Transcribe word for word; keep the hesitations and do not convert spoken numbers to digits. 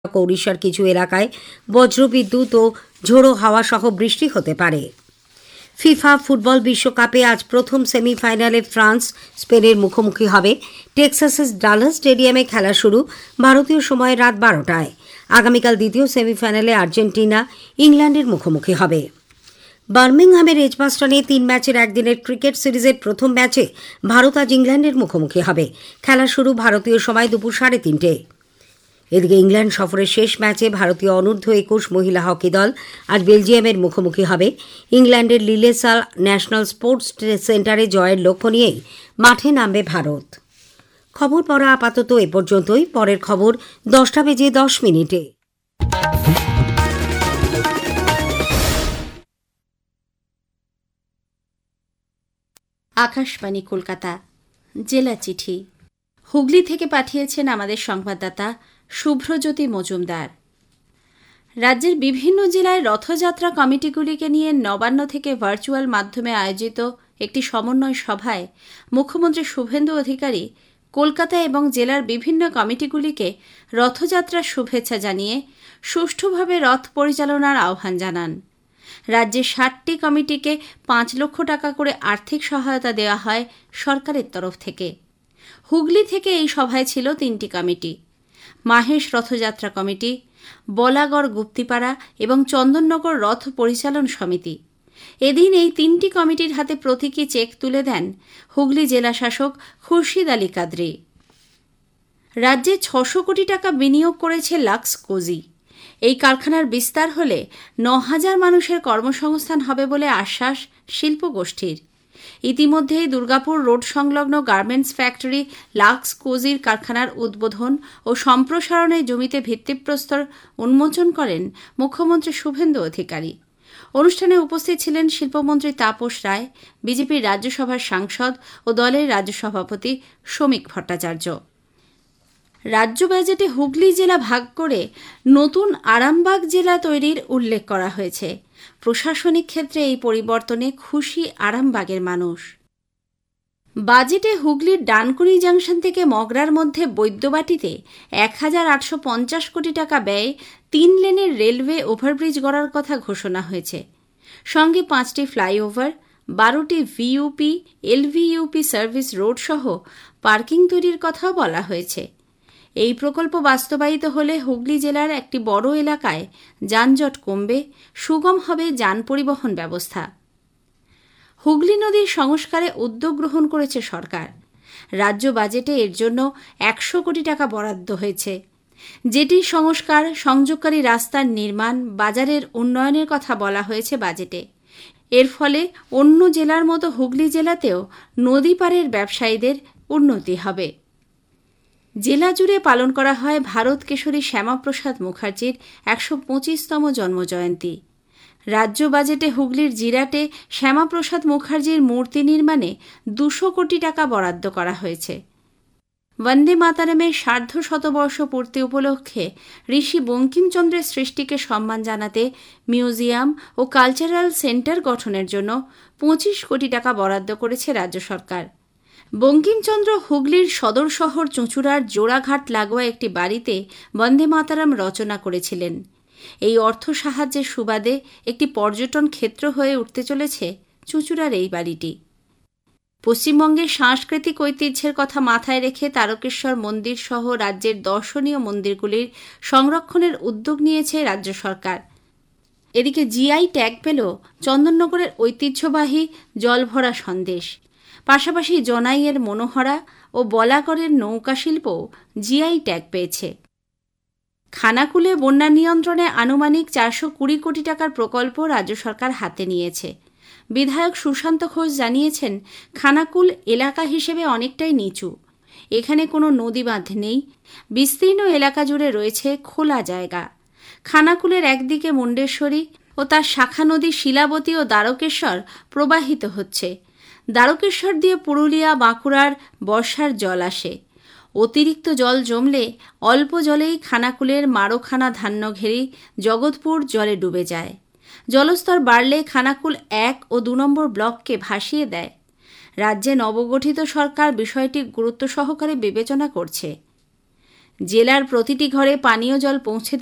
ওড়িশার কিছু এলাকায় বজ্রবিদ্যুৎ ও ঝোড়ো হাওয়া সহ বৃষ্টি হতে পারে। ফিফা ফুটবল বিশ্বকাপে আজ প্রথম সেমিফাইনালে ফ্রান্স স্পেনের মুখোমুখি হবে। টেক্সাসের ডালাস স্টেডিয়ামে খেলা শুরু ভারতীয় সময় রাত বারোটায়। আগামীকাল দ্বিতীয় সেমিফাইনালে আর্জেন্টিনা ইংল্যান্ডের মুখোমুখি হবে। বার্মিংহামের এজবাস্টনে তিন ম্যাচের একদিনের ক্রিকেট সিরিজের প্রথম ম্যাচে ভারত আজ ইংল্যান্ডের মুখোমুখি হবে। খেলা শুরু ভারতীয় সময় দুপুর সাড়ে তিনটে। এদিকে ইংল্যান্ড সফরের শেষ ম্যাচে ভারতীয় অনূর্ধ্ব একুশ মহিলা হকি দল আজ বেলজিয়ামের মুখোমুখি হবে। ইংল্যান্ডের লিলেসাল ন্যাশনাল স্পোর্টস সেন্টারে জয়ের লক্ষ্য নিয়েই মাঠে নামবে ভারত। খবর পড়া আপাতত এ পর্যন্তই। পরের খবর দশটা বেজে দশ মিনিটে। আকাশবাণী কলকাতা, জেলা চিঠি। হুগলি থেকে পাঠিয়েছেন আমাদের সংবাদদাতা শুভ্রজ্যোতি মজুমদার। রাজ্যের বিভিন্ন জেলায় রথযাত্রা কমিটিগুলিকে নিয়ে নবান্ন থেকে ভার্চুয়াল মাধ্যমে আয়োজিত একটি সমন্বয় সভায় মুখ্যমন্ত্রী শুভেন্দু অধিকারী কলকাতা এবং জেলার বিভিন্ন কমিটিগুলিকে রথযাত্রার শুভেচ্ছা জানিয়ে সুষ্ঠুভাবে রথ পরিচালনার আহ্বান জানান। রাজ্যের ষাটটি কমিটিকে পাঁচ লক্ষ টাকা করে আর্থিক সহায়তা দেওয়া হয় সরকারের তরফ থেকে। হুগলি থেকে এই সভায় ছিল তিনটি কমিটি: মাহেশ রথযাত্রা কমিটি, বলাগড় গুপ্তিপাড়া এবং চন্দননগর রথ পরিচালন সমিতি। এদিন এই তিনটি কমিটির হাতে প্রতীকী চেক তুলে দেন হুগলি জেলা শাসক খুরশিদ আলী কাদরি। রাজ্যে ছশো কোটি টাকা বিনিয়োগ করেছে লাক্স কোজি। এই কারখানার বিস্তার হলে ন হাজার মানুষের কর্মসংস্থান হবে বলে আশ্বাস শিল্পগোষ্ঠীর। ইতিমধ্যেই দুর্গাপুর রোড সংলগ্ন গার্মেন্টস ফ্যাক্টরি লাক্স কোজির কারখানার উদ্বোধন ও সম্প্রসারণের জমিতে ভিত্তিপ্রস্তর উন্মোচন করেন মুখ্যমন্ত্রী শুভেন্দু অধিকারী। অনুষ্ঠানে উপস্থিত ছিলেন শিল্পমন্ত্রী তাপস রায়, বিজেপির রাজ্যসভার সাংসদ ও দলের রাজ্য সভাপতি শ্রমিক ভট্টাচার্য। রাজ্য বাজেটে হুগলি জেলা ভাগ করে নতুন আরামবাগ জেলা তৈরির উল্লেখ করা হয়েছে। প্রশাসনিক ক্ষেত্রে এই পরিবর্তনে খুশি আরামবাগের মানুষ। বাজেটে হুগলির ডানকুনি জাংশন থেকে মগরার মধ্যে বৈদ্যবাটিতে এক হাজার আটশো পঞ্চাশ কোটি টাকা ব্যয়ে তিন লেনের রেলওয়ে ওভারব্রিজ গড়ার কথা ঘোষণা হয়েছে। সঙ্গে পাঁচটি ফ্লাইওভার, বারোটি ভিইউপি, এলভিইউপি সার্ভিস রোড সহ পার্কিং তৈরির কথাও বলা হয়েছে। এই প্রকল্প বাস্তবায়িত হলে হুগলি জেলার একটি বড় এলাকায় যানজট কমবে, সুগম হবে যান পরিবহন ব্যবস্থা। হুগলি নদীর সংস্কারে উদ্যোগ গ্রহণ করেছে সরকার। রাজ্য বাজেটে এর জন্য একশো কোটি টাকা বরাদ্দ হয়েছে। জেটি সংস্কার, সংযোগকারী রাস্তার নির্মাণ, বাজারের উন্নয়নের কথা বলা হয়েছে বাজেটে। এর ফলে অন্য জেলার মতো হুগলি জেলাতেও নদী পাড়ের ব্যবসায়ীদের উন্নতি হবে। জেলা জুড়ে পালন করা হয় ভারত কেশরী শ্যামাপ্রসাদ মুখার্জির একশো পঁচিশতম জন্মজয়ন্তী। রাজ্য বাজেটে হুগলির জিরাটে শ্যামাপ্রসাদ মুখার্জির মূর্তি নির্মাণে দুশো কোটি টাকা বরাদ্দ করা হয়েছে। বন্দে মাতারমের সার্ধ শতবর্ষ পূর্তি উপলক্ষে ঋষি বঙ্কিমচন্দ্রের সৃষ্টিকে সম্মান জানাতে মিউজিয়াম ও কালচারাল সেন্টার গঠনের জন্য পঁচিশ কোটি টাকা বরাদ্দ করেছে রাজ্য সরকার। বঙ্কিমচন্দ্র হুগলির সদর শহর চুঁচুড়ার জোড়াঘাট লাগোয়া একটি বাড়িতে বন্দে মাতারাম রচনা করেছিলেন। এই অর্থ সাহায্যের সুবাদে একটি পর্যটন ক্ষেত্র হয়ে উঠতে চলেছে চুঁচুড়ার এই বাড়িটি। পশ্চিমবঙ্গের সাংস্কৃতিক ঐতিহ্যের কথা মাথায় রেখে তারকেশ্বর মন্দির সহ রাজ্যের দর্শনীয় মন্দিরগুলির সংরক্ষণের উদ্যোগ নিয়েছে রাজ্য সরকার। এদিকে জিআই ট্যাগ পেল চন্দননগরের ঐতিহ্যবাহী জলভরা সন্দেশ। পাশাপাশি জনাইয়ের মনোহরা ও বলাগড়ের নৌকা শিল্পও জিআই ট্যাগ পেয়েছে। খানাকুলে বন্যা নিয়ন্ত্রণে আনুমানিক চারশো কুড়ি কোটি টাকার প্রকল্প রাজ্য সরকার হাতে নিয়েছে। বিধায়ক সুশান্ত ঘোষ জানিয়েছেন, খানাকুল এলাকা হিসেবে অনেকটাই নিচু। এখানে কোনো নদী বাঁধ নেই। বিস্তীর্ণ এলাকা জুড়ে রয়েছে খোলা জায়গা। খানাকুলের একদিকে মুন্ডেশ্বরী ও তার শাখা নদী শিলাবতী ও দ্বারকেশ্বর প্রবাহিত হচ্ছে। দ্বারকেশ্বর দিয়ে পুরুলিয়া, বাঁকুড়ার বর্ষার জল আসে। অতিরিক্ত জল জমলে অল্প জলেই খানাকুলের মারোখানা ধান্যঘেরি জগৎপুর জলে ডুবে যায়। জলস্তর বাড়লে খানাকুল এক ও দু নম্বর ব্লককে ভাসিয়ে দেয়। রাজ্যে নবগঠিত সরকার বিষয়টি গুরুত্ব সহকারে বিবেচনা করছে। জেলার প্রতিটি ঘরে পানীয় জল পৌঁছে